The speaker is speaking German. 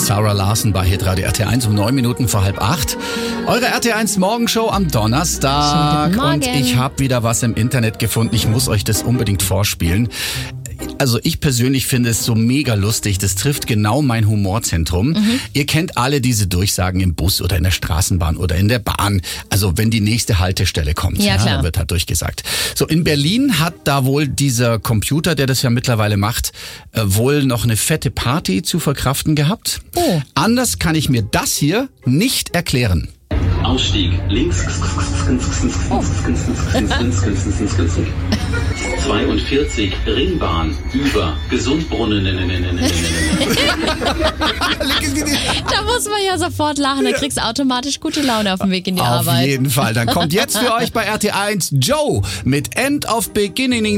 Sarah Larson bei Hitradio RT1 um 9 Minuten vor 7:30. Eure RT1 Morgenshow am Donnerstag. Und ich habe wieder was im Internet gefunden. Ich muss euch das unbedingt vorspielen. Also ich persönlich finde es so mega lustig. Das trifft genau mein Humorzentrum. Ihr kennt alle diese Durchsagen im Bus oder in der Straßenbahn oder in der Bahn. Also wenn die nächste Haltestelle kommt, ja, dann wird halt durchgesagt. So, in Berlin hat da wohl dieser Computer, der das ja mittlerweile macht, wohl noch eine fette Party zu verkraften gehabt. Oh. Anders kann ich mir das hier nicht erklären. Ausstieg links. 42 Ringbahn über Gesundbrunnen. Da muss man ja sofort lachen, da kriegst du automatisch gute Laune auf dem Weg in die Arbeit. Auf jeden Fall. Dann kommt jetzt für euch bei RT1 Joe mit End of Beginning.